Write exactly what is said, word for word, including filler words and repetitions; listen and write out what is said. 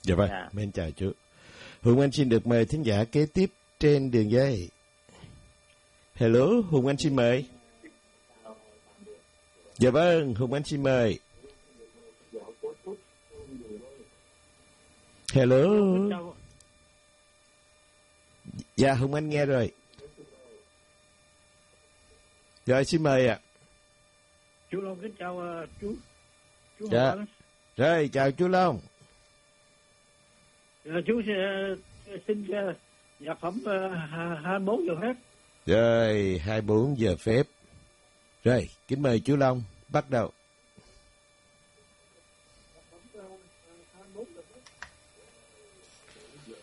Dạ vâng, Dạ. mến chào chú. Hùng Anh xin được mời thính giả kế tiếp trên đường dây. Hello, Hùng Anh xin mời. Dạ vâng, Hùng Anh xin mời. Hello. Dạ, Hùng Anh nghe rồi. Rồi, xin mời ạ. Chú Long kính chào uh, chú. Chú Dạ. Hồng. Rồi, chào chú Long. Uh, chú sẽ uh, xin uh, nhạc phẩm uh, hai mươi bốn giờ phép. Rồi, hai mươi bốn giờ phép. Rồi, kính mời chú Long, bắt đầu.